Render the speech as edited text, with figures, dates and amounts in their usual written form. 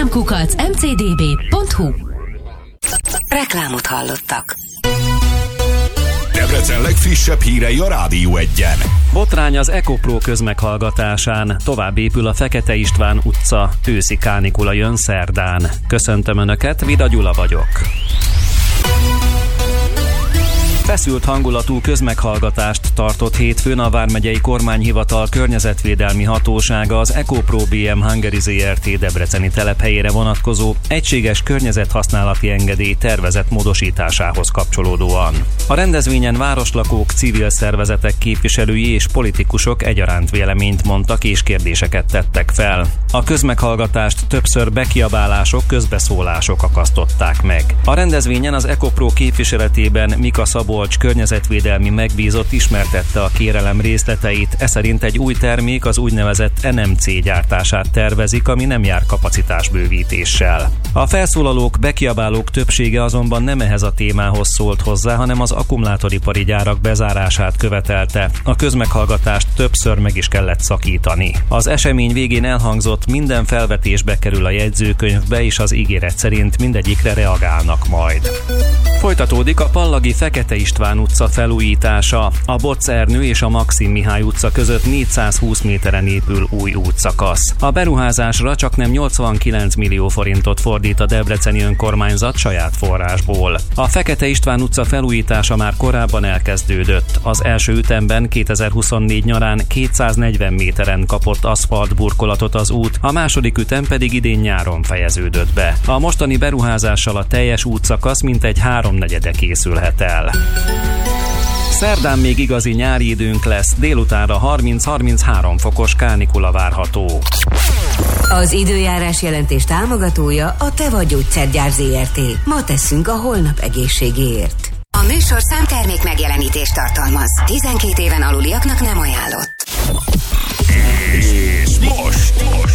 reklámkukac.mcdb.hu. Reklámot hallottak. Debrecen legfrissebb hírei a Rádió Egyen. Botrány az EcoPro közmeghallgatásán, tovább épül a Fekete István utca, őszi kánikula jön szerdán. Köszöntöm Önöket, Vida Gyula vagyok. Feszült hangulatú közmeghallgatást tartott hétfőn a Vármegyei Kormányhivatal környezetvédelmi hatósága az EcoPro BM Hungary Zrt. Debreceni telephelyére vonatkozó egységes környezethasználati engedély tervezett módosításához kapcsolódóan. A rendezvényen városlakók, civil szervezetek képviselői és politikusok egyaránt véleményt mondtak és kérdéseket tettek fel. A közmeghallgatást többször bekiabálások, közbeszólások akasztották meg. A rendezvényen az EcoPro képviseletében Mika Szabolcs környezetvédelmi megbízott ismertette a kérelem részleteit, eszerint egy új termék, az úgynevezett NMC gyártását tervezik, ami nem jár kapacitásbővítéssel. A felszólalók, bekiabálók többsége azonban nem ehhez a témához szólt hozzá, hanem az akkumulátoripari gyárak bezárását követelte. A közmeghallgatást többször meg is kellett szakítani. Az esemény végén elhangzott, minden felvetésbe kerül a jegyzőkönyvbe, és az ígéret szerint mindegyikre reagálnak majd. Folytatódik a Pallagi Fekete István utca felújítása. A Bocz Ernő és a Maxim Mihály utca között 420 méteren épül új útszakasz. A beruházásra csaknem 89 millió forintot fordít a debreceni önkormányzat saját forrásból. A Fekete István utca felújítása már korábban elkezdődött. Az első ütemben 2024 nyarán 240 méteren kapott aszfalt burkolatot az út, a második ütem pedig idén nyáron fejeződött be. A mostani beruházással a teljes útszakasz mintegy 3/4 készülhet el. Szerdán még igazi nyári időnk lesz, délutánra 30-33 fokos kánikula várható. Az időjárás jelentés támogatója a Teva Gyógyszergyár Zrt. Ma tesszünk a holnap egészségéért. A műsor számtermék megjelenítést tartalmaz. 12 éven aluliaknak nem ajánlott. És most